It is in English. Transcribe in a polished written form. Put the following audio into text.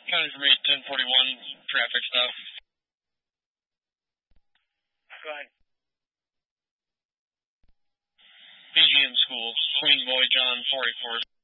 County from 81041, traffic stop. Go ahead. BGM School, Queen Boy John 484.